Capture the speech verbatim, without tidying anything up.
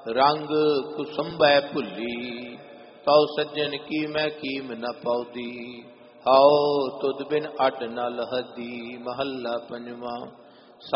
रंग कुसुम्बै भुली, तौ सज्जन की मैं कीम न पौदी, हाओ तुद बिन अड न लहदी। महला पंजवा।